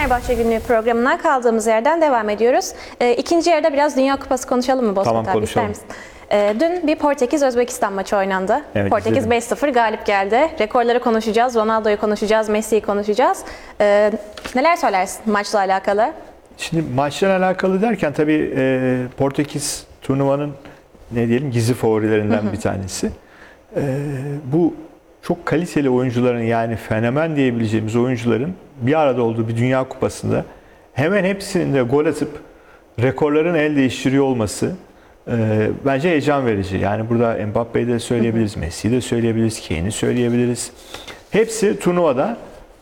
Fenerbahçe Günlüğü programına kaldığımız yerden devam ediyoruz. İkinci yarıda biraz Dünya Kupası konuşalım mı Bozkurt Tamam, abi, konuşalım. ister misin? Dün bir Portekiz-Özbekistan maçı oynandı. Evet, Portekiz izledim. 5-0 galip geldi. Rekorları konuşacağız, Ronaldo'yu konuşacağız, Messi'yi konuşacağız. Neler söylersin maçla alakalı? Şimdi maçla alakalı derken tabii Portekiz turnuvanın ne diyelim gizli favorilerinden bir tanesi. Bu çok kaliteli oyuncuların, yani fenomen diyebileceğimiz oyuncuların bir arada olduğu bir Dünya Kupası'nda hemen hepsinin de gol atıp rekorların el değiştiriyor olması bence heyecan verici. Yani burada Mbappe'yi de söyleyebiliriz, Messi'yi de söyleyebiliriz, Kane'i söyleyebiliriz. Hepsi turnuvada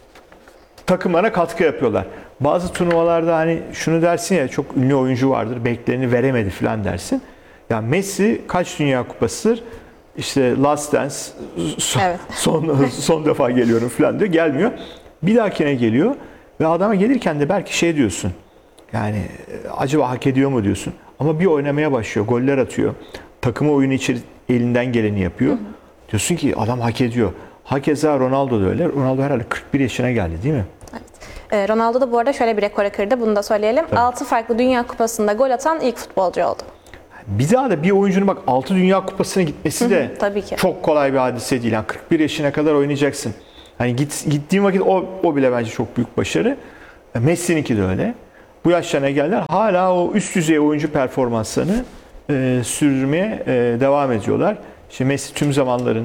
takımlara katkı yapıyorlar. Bazı turnuvalarda hani şunu dersin ya, çok ünlü oyuncu vardır, beklerini veremedi falan dersin. Ya Messi kaç Dünya Kupası'dır? İşte Last Dance, Evet. son defa geliyorum falan diyor. Gelmiyor. Bir dahakine geliyor ve adama gelirken de belki şey diyorsun. Yani acaba hak ediyor mu diyorsun. Ama bir oynamaya başlıyor. Goller atıyor. Takımı oyunu içeri elinden geleni yapıyor. Diyorsun ki adam hak ediyor. Hakeza Ronaldo da öyle. Ronaldo herhalde 41 yaşına geldi değil mi? Ronaldo da bu arada şöyle bir rekora kırdı. Bunu da söyleyelim. Tabii. 6 farklı Dünya Kupası'nda gol atan ilk futbolcu oldu. Bir daha da bir oyuncunun bak 6 Dünya Kupası'na gitmesi de tabii ki. çok kolay bir hadise değil. Yani 41 yaşına kadar oynayacaksın. Hani gittiğin vakit o bile bence çok büyük başarı. Messi'ninki de öyle. Bu yaşlarına geldiler. Hala o üst düzey oyuncu performanslarını sürdürmeye devam ediyorlar. Şimdi Messi tüm zamanların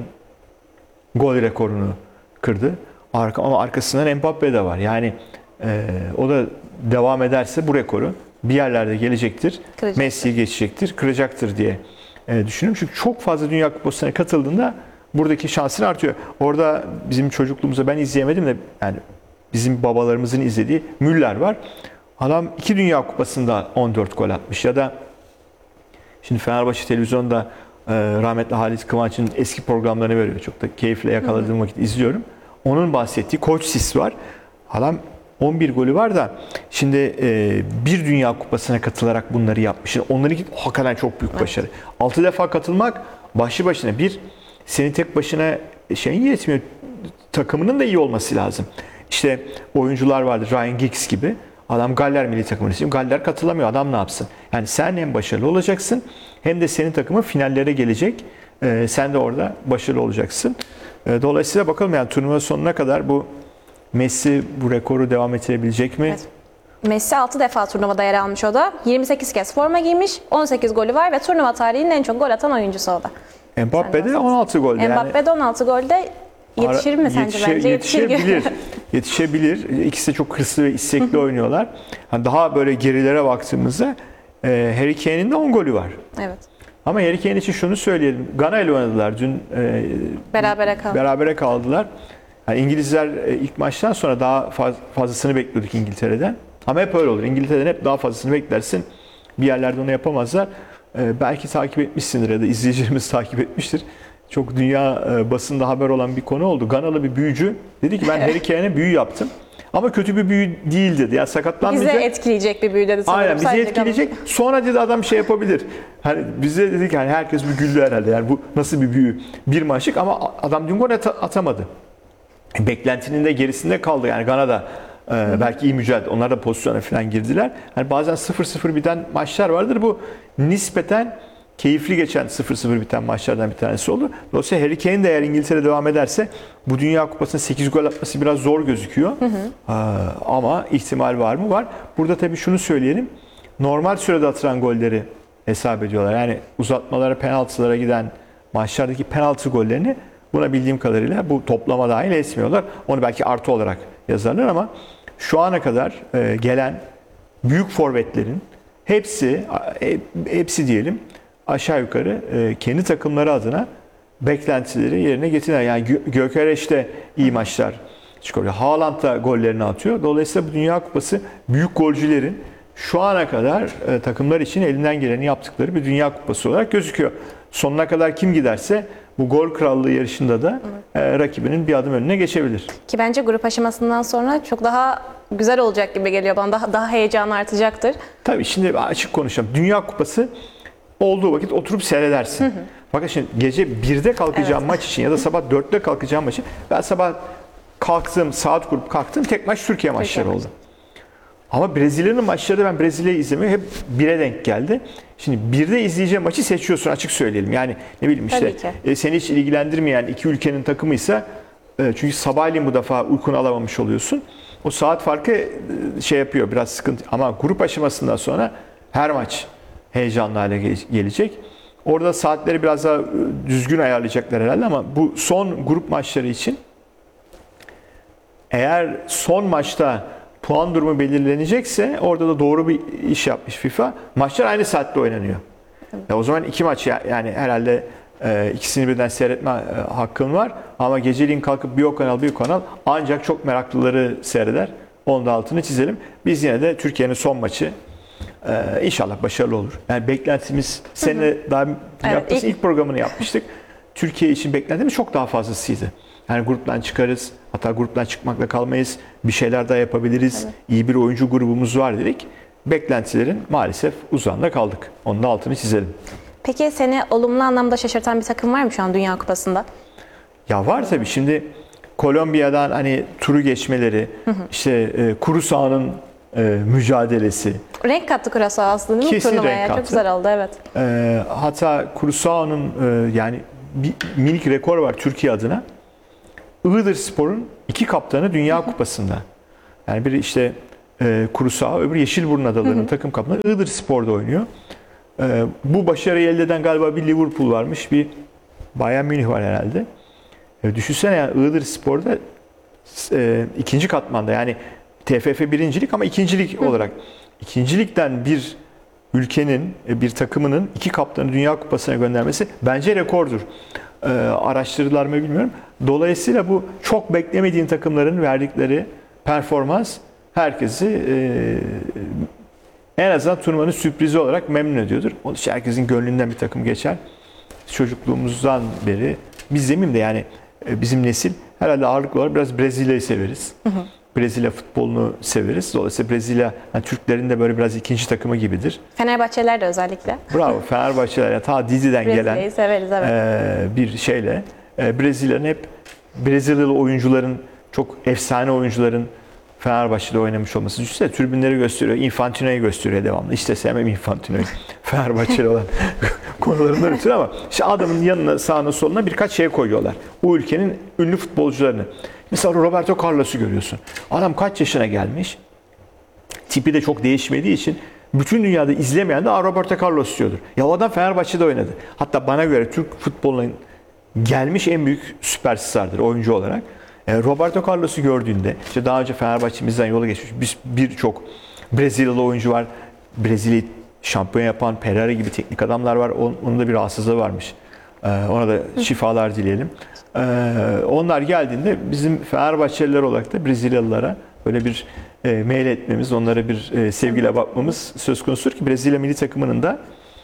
gol rekorunu kırdı. Ama arkasından Mbappe de var. Yani o da devam ederse bu rekoru bir yerlerde gelecektir. Kıracaktır. Messi'yi geçecektir, kıracaktır diye düşünüyorum. Çünkü çok fazla Dünya Kupası'na katıldığında buradaki şansın artıyor. Orada bizim çocukluğumuzda ben izleyemedim de yani bizim babalarımızın izlediği Müller var. Adam 2 Dünya Kupası'nda 14 gol atmış. Ya da şimdi Fenerbahçe televizyonda rahmetli Halit Kıvanç'ın eski programlarını veriyor. Çok da keyifle yakaladığım vakit izliyorum. Onun bahsettiği Koç Sis var. Adam 11 golü var da şimdi bir Dünya Kupası'na katılarak bunları yapmış. Onların hakikaten çok büyük başarı. 6 defa katılmak başlı başına senin tek başına şeyin yetmiyor. Takımının da iyi olması lazım. İşte oyuncular vardı, Ryan Giggs gibi. Adam Galler milli takımını istiyor. Galler katılamıyor. Adam ne yapsın? Yani sen hem başarılı olacaksın hem de senin takımın finallere gelecek. Sen de orada başarılı olacaksın. Dolayısıyla bakalım yani turnuva sonuna kadar bu Messi bu rekoru devam ettirebilecek mi? Evet. Messi 6 defa turnuvada yer almış o da. 28 kez forma giymiş, 18 golü var ve turnuva tarihinin en çok gol atan oyuncusu o da. Mbappe de 16 gol. Mbappe de 16 golde yetişir mi sence? Bence yetişebilir. Yetişebilir. İkisi de çok hırslı ve istekli oynuyorlar. Yani daha böyle gerilere baktığımızda Harry Kane'in de 10 golü var. Evet. Ama Harry Kane için şunu söyleyelim. Gana ile oynadılar dün. Berabere kaldılar. Yani İngilizler ilk maçtan sonra daha fazlasını bekliyorduk İngiltere'den. Ama hep öyle olur. İngiltere'den hep daha fazlasını beklersin. Bir yerlerde onu yapamazlar. Belki takip etmişsindir ya da izleyicilerimiz takip etmiştir. Çok dünya basında haber olan bir konu oldu. Ganalı bir büyücü dedi ki ben Harry Kane'e büyü yaptım. Ama kötü bir büyü değil dedi. Yani sakatlanmayacak. Bize etkileyecek bir büyü dedi sanırım. Aynen bizi etkileyecek. Sonra dedi adam şey yapabilir. Hani bize dedik hani herkes bir güldü herhalde. Yani bu nasıl bir büyü? Bir maçlık ama adam dün gol atamadı. Beklentinin de gerisinde kaldı. Yani Gana'da belki iyi mücadele. Onlar da pozisyona falan girdiler. Hani bazen 0-0 biten maçlar vardır. Bu nispeten keyifli geçen 0-0 biten maçlardan bir tanesi oldu. Dolayısıyla Harry Kane de eğer İngiltere devam ederse bu Dünya Kupası'nda 8 gol atması biraz zor gözüküyor. Ama ihtimal var mı? Var. Burada tabii şunu söyleyelim. Normal sürede atılan golleri hesap ediyorlar. Yani uzatmalara, penaltılara giden maçlardaki penaltı gollerini buna bildiğim kadarıyla bu toplama dahil etmiyorlar. Onu belki artı olarak yazarlar ama şu ana kadar gelen büyük forvetlerin hepsi diyelim aşağı yukarı kendi takımları adına beklentileri yerine getiren. Yani Gyökeres de iyi maçlar çıkarıyor. Haaland da gollerini atıyor. Dolayısıyla bu Dünya Kupası büyük golcülerin şu ana kadar takımlar için elinden geleni yaptıkları bir Dünya Kupası olarak gözüküyor. Sonuna kadar kim giderse bu gol krallığı yarışında da rakibinin bir adım önüne geçebilir. Ki bence grup aşamasından sonra çok daha güzel olacak gibi geliyor bana. Daha heyecan artacaktır. Tabii şimdi açık konuşalım. Dünya Kupası olduğu vakit oturup seyredersin. Fakat şimdi gece 1'de kalkacağım maç için ya da sabah 4'te kalkacağım maç için ben sabah kalktım, saat kurup kalktım tek maç Türkiye maçları oldu. Ama Brezilya'nın maçları da ben Brezilya'yı izlemiyorum. Hep 1'e denk geldi. Şimdi 1'de izleyeceğim maçı seçiyorsun, açık söyleyelim. Yani ne bileyim işte seni hiç ilgilendirmeyen iki ülkenin takımıysa çünkü sabahleyin bu defa uykunu alamamış oluyorsun. O saat farkı şey yapıyor, biraz sıkıntı. Ama grup aşamasından sonra her maç heyecanlı hale gelecek. Orada saatleri biraz daha düzgün ayarlayacaklar herhalde ama bu son grup maçları için eğer son maçta puan durumu belirlenecekse orada da doğru bir iş yapmış FIFA. Maçlar aynı saatte oynanıyor. O zaman iki maç yani herhalde ikisini birden seyretme hakkın var. Ama geceliğin kalkıp bir o kanal bir o kanal ancak çok meraklıları seyreder. Onun da altını çizelim. Biz yine de Türkiye'nin son maçı inşallah başarılı olur. Yani beklentimiz seninle daha ilk programını yapmıştık. Türkiye için beklentimiz çok daha fazlasıydı. Yani gruptan çıkarız. Hatta gruptan çıkmakla kalmayız. Bir şeyler daha yapabiliriz. Evet. İyi bir oyuncu grubumuz var dedik. Beklentilerin maalesef uzağında kaldık. Onun da altını çizelim. Peki seni olumlu anlamda şaşırtan bir takım var mı şu an Dünya Kupası'nda? Ya var tabii. Şimdi Kolombiya'dan hani turu geçmeleri, işte Curaçao'nun mücadelesi. Renk kattı Curaçao aslında değil mi? Kesin Turnuvaya. renk kattı. Çok güzel oldu, evet. Hatta Curaçao'nun yani bir minik rekor var Türkiye adına. Iğdırspor'un 2 kaptanı Dünya Kupası'nda. Yani biri işte Curaçao, öbürü Yeşilburun Adaları'nın takım kaptanı. Iğdırspor'da oynuyor. Bu başarıyı elde eden galiba bir Liverpool varmış, bir Bayern Münih var herhalde. Düşünsene yani Iğdırspor'da ikinci katmanda, yani TFF birincilik ama ikincilik olarak. İkincilikten bir ülkenin, bir takımının 2 kaptanı Dünya Kupası'na göndermesi bence rekordur. Araştırdılar mı bilmiyorum. Dolayısıyla bu çok beklemediğin takımların verdikleri performans herkesi en azından turnuvanın sürprizi olarak memnun ediyordur. Onun için herkesin gönlünden bir takım geçer. Çocukluğumuzdan beri biz demeyeyim de yani bizim nesil herhalde ağırlıklı olarak biraz Brezilya'yı severiz. Brezilya futbolunu severiz. Dolayısıyla Brezilya yani Türklerin de böyle biraz ikinci takımı gibidir. Fenerbahçeliler de özellikle. Bravo. Fenerbahçeliler ya ta Dizi'den gelen severiz, evet. Bir şeyle Brezilya'nın hep Brezilyalı oyuncuların, çok efsane oyuncuların Fenerbahçe'de oynamış olması. Düşünsene tribünleri gösteriyor. Infantino'yu gösteriyor devamlı. İşte sevmem Infantino'yu. Fenerbahçeli olan konularından ötürü ama işte adamın yanına, sağına, soluna birkaç şey koyuyorlar. O ülkenin ünlü futbolcularını. Mesela Roberto Carlos'u görüyorsun. Adam kaç yaşına gelmiş? Tipi de çok değişmediği için bütün dünyada izlemeyen de Roberto Carlos diyordur. Ya o adam Fenerbahçe'de oynadı. Hatta bana göre Türk futbolunun gelmiş en büyük süperstardır oyuncu olarak. Roberto Carlos'u gördüğünde, işte daha önce Fenerbahçe'mizden yola geçmiş birçok Brezilyalı oyuncu var. Brezilya'yı şampiyon yapan Pereira gibi teknik adamlar var. Onun da bir rahatsızlığı varmış. Ona da şifalar dileyelim. Onlar geldiğinde bizim Fenerbahçeliler olarak da Brezilyalılara böyle bir mail etmemiz, onlara bir sevgiyle bakmamız söz konusudur ki Brezilya milli takımının da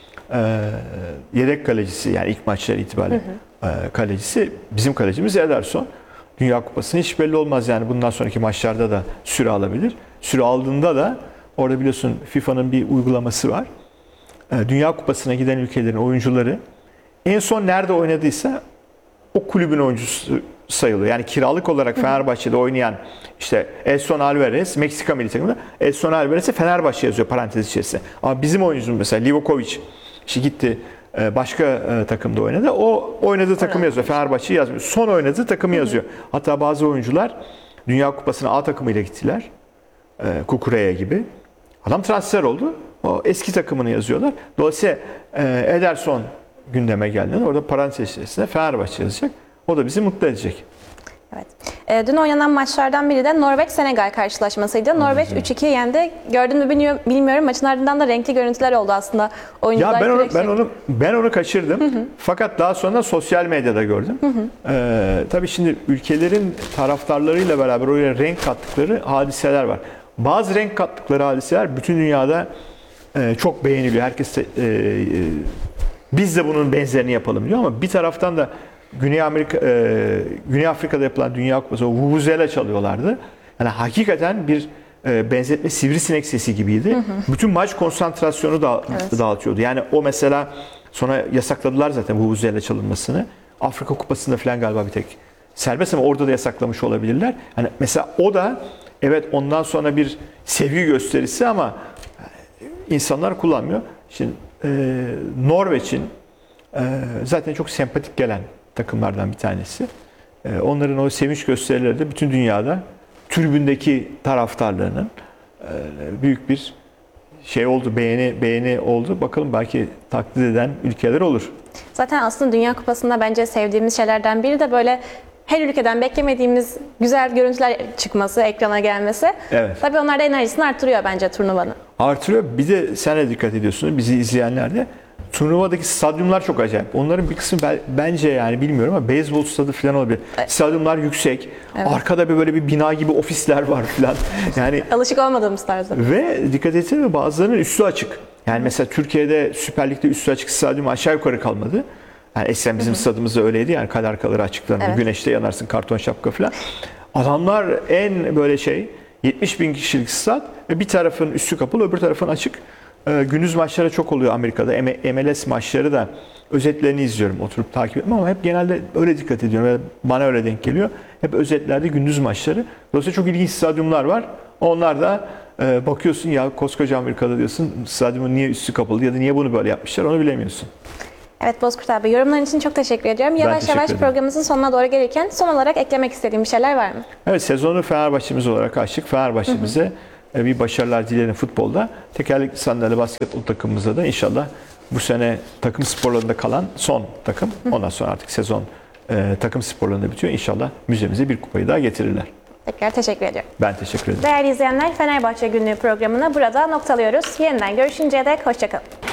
yedek kalecisi, yani ilk maçlar itibariyle kalecisi bizim kalecimiz Ederson. Dünya Kupası'nın hiç belli olmaz yani bundan sonraki maçlarda da süre alabilir. Süre aldığında da orada biliyorsun FIFA'nın bir uygulaması var. Dünya Kupası'na giden ülkelerin oyuncuları en son nerede oynadıysa o kulübün oyuncusu sayılıyor. Yani kiralık olarak Fenerbahçe'de oynayan işte Edson Alvarez, Meksika milli takımında Edson Alvarez'e Fenerbahçe yazıyor parantez içerisinde. Ama bizim oyuncumuz mesela Livakovic işte gitti başka takımda oynadı. O oynadığı takımı yazıyor. Fenerbahçe'yi yazmıyor. Son oynadığı takımı yazıyor. Hatta bazı oyuncular Dünya Kupası'na A takımıyla gittiler. Kukureya gibi. Adam transfer oldu. O eski takımını yazıyorlar. Dolayısıyla Ederson gündeme geldiğinde orada parantez içerisinde Fenerbahçe yazacak. O da bizi mutlu edecek. Evet. Dün oynanan maçlardan biri de Norveç-Senegal karşılaşmasıydı. Norveç 3-2 yendi. Gördün mü bilmiyorum. Maçın ardından da renkli görüntüler oldu aslında. Oyuncular ben onu kaçırdım. Fakat daha sonra sosyal medyada gördüm. Tabii şimdi ülkelerin taraftarlarıyla beraber oraya renk kattıkları hadiseler var. Bazı renk kattıkları hadiseler bütün dünyada çok beğeniliyor. Herkes biz de bunun benzerini yapalım diyor ama bir taraftan da Güney Afrika'da yapılan Dünya Kupası o vuvuzela çalıyorlardı. Yani hakikaten bir benzetme sivrisinek sesi gibiydi. Bütün maç konsantrasyonu dağıtıyordu. Yani o mesela sonra yasakladılar zaten vuvuzela çalınmasını. Afrika Kupası'nda falan galiba bir tek serbest ama orada da yasaklamış olabilirler. Yani mesela o da evet ondan sonra bir sevgi gösterisi ama insanlar kullanmıyor. Şimdi Norveç'in zaten çok sempatik gelen takımlardan bir tanesi. Onların o sevinç gösterileri de bütün dünyada tribündeki taraftarlarının büyük bir şey oldu, beğeni oldu. Bakalım belki taklit eden ülkeler olur. Zaten aslında Dünya Kupası'nda bence sevdiğimiz şeylerden biri de böyle her ülkeden beklemediğimiz güzel görüntüler çıkması, ekrana gelmesi. Evet. Tabii onlar da enerjisini artırıyor bence turnuvanın. Artırıyor. Bir de sen de dikkat ediyorsun, bizi izleyenler de. Turnuvadaki stadyumlar çok acayip. Onların bir kısmı bence yani bilmiyorum ama beyzbol stadı falan olabilir. Evet. Stadyumlar yüksek. Evet. Arkada böyle bir bina gibi ofisler var falan. Yani Alışık olmadığımız tarzda. ve dikkat etsene mi bazılarının üstü açık. Yani mesela Türkiye'de Süper Lig'de üstü açık stadyum aşağı yukarı kalmadı. Yani eskiden bizim stadımızda öyleydi yani kader kalır açıklarında. Evet. Güneşte yanarsın karton şapka falan. Adamlar en böyle 70 bin kişilik stat ve bir tarafın üstü kapalı öbür tarafın açık. Gündüz maçları çok oluyor Amerika'da. MLS maçları da özetlerini izliyorum oturup takip etmem ama hep genelde öyle dikkat ediyorum. Yani bana öyle denk geliyor. Hep özetlerde gündüz maçları. Dolayısıyla çok ilginç stadyumlar var. Onlar da bakıyorsun ya koskoca Amerika'da diyorsun stadyumun niye üstü kapalı ya da niye bunu böyle yapmışlar onu bilemiyorsun. Evet Bozkurt abi yorumların için çok teşekkür ediyorum. Yavaş teşekkür yavaş ederim. programımızın sonuna doğru gelirken son olarak eklemek istediğim bir şeyler var mı? Evet sezonu Fenerbahçemiz olarak açtık. Fenerbahçemize bir başarılar dilerim futbolda. Tekerlekli sandalye basketbol takımımıza da inşallah bu sene takım sporlarında kalan son takım. Ondan sonra artık sezon takım sporlarında bitiyor. İnşallah müzemize bir kupayı daha getirirler. Tekrar teşekkür ediyorum. Ben teşekkür ederim. Değerli izleyenler Fenerbahçe Günlüğü programını burada noktalıyoruz. Yeniden görüşünceye dek hoşçakalın.